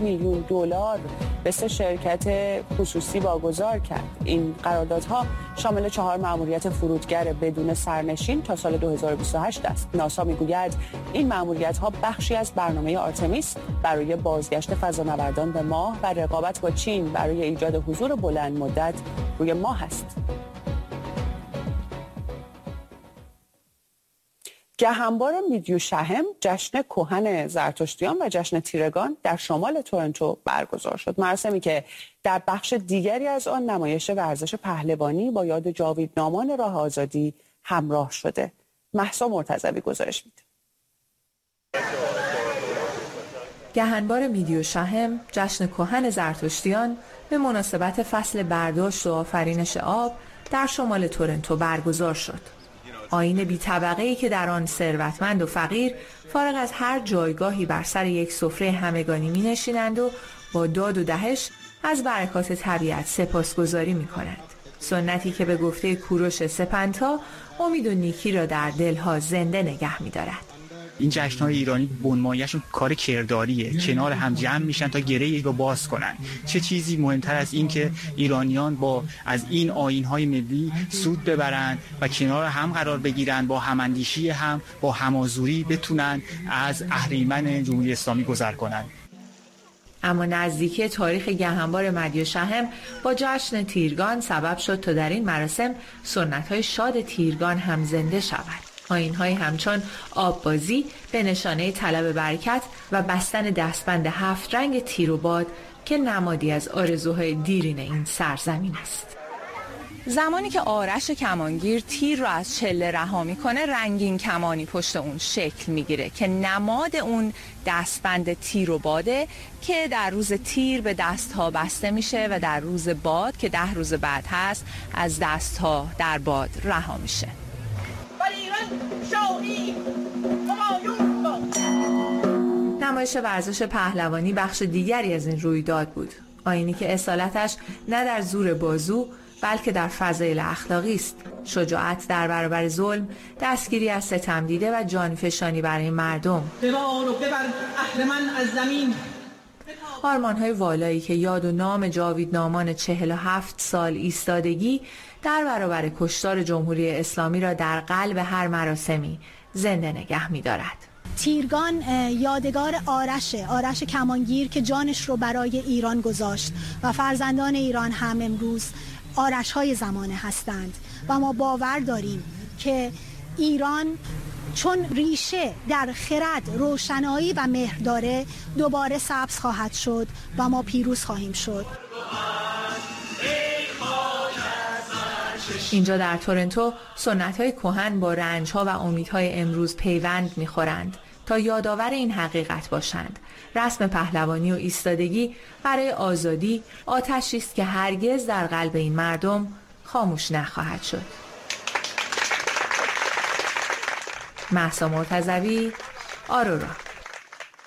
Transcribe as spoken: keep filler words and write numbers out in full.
میلیون دلار به سه شرکت خصوصی واگذار کرد. این قراردادها شامل چهار مأموریت فرودگر بدون سرنشین تا سال دو هزار و بیست و هشت است. ناسا میگوید این مأموریت‌ها بخشی از برنامه آرتمیس برای بازگشت فضانوردان به ماه و رقابت با چین برای ایجاد حضور بلند مدت روی ماه است. گهنبار میدیوشهم، جشن کهن زرتشتیان و جشن تیرگان در شمال تورنتو برگزار شد. مراسمی که در بخش دیگری از آن نمایش ورزش پهلوانی با یاد جاویدنامان راه آزادی همراه شده. مهسا مرتضوی گزارش میده. گهنبار میدیوشهم، جشن کهن زرتشتیان به مناسبت فصل برداشت و آفرینش آب در شمال تورنتو برگزار شد. آیین بی طبقه‌ای که در آن ثروتمند و فقیر فارغ از هر جایگاهی بر سر یک سفره همگانی می نشینند و با داد و دهش از برکات طبیعت سپاسگزاری می کنند. سنتی که به گفته کوروش سپنتا امید و نیکی را در دلها زنده نگه می دارد. این جشن‌های ایرانی بنمایه‌شون کار کرداریه، کنار هم جمع میشن تا گره‌ای رو باز کنن. چه چیزی مهمتر از این که ایرانیان با از این آیین‌های ملی سود ببرن و کنار هم قرار بگیرن، با هماندیشی هم، با همازوری بتونن از اهریمن جمهوری اسلامی گذر کنن. اما نزدیکی تاریخ گهنبار میدیوشهم با جشن تیرگان سبب شد تا در این مراسم سنت‌های شاد تیرگان هم زنده شود. آیین‌های همچون آببازی به نشانه طلب برکت و بستن دستبند هفت رنگ تیر و باد که نمادی از آرزوهای دیرین این سرزمین است. زمانی که آرش کمانگیر تیر را از چله رها میکنه، رنگین کمانی پشت اون شکل میگیره که نماد اون دستبند تیر و باده که در روز تیر به دستها بسته میشه و در روز باد که ده روز بعد هست از دستها در باد رها میشه. نمایش ورزش پهلوانی بخش دیگری از این رویداد بود. آیینی که اصالتش نه در زور بازو بلکه در فضایل اخلاقی است. شجاعت در برابر ظلم، دستگیری از ستم دیده و جانفشانی برای مردم. آرمان‌های والایی که یاد و نام جاویدنامان چهل و هفت سال ایستادگی در برابر کشتار جمهوری اسلامی را در قلب هر مراسمی زنده نگه می‌دارد. تیرگان یادگار آرشه، آرش کمانگیر که جانش رو برای ایران گذاشت و فرزندان ایران هم امروز آرش‌های زمانه هستند و ما باور داریم که ایران چون ریشه در خرد، روشنایی و مهر داره دوباره سبز خواهد شد و ما پیروز خواهیم شد. اینجا در تورنتو سنت‌های کهن با رنج‌ها و امیدهای امروز پیوند می‌خورند تا یادآور این حقیقت باشند. رسم پهلوانی و ایستادگی برای آزادی آتشی است که هرگز در قلب این مردم خاموش نخواهد شد. مهسا مرتضوی، آرورا.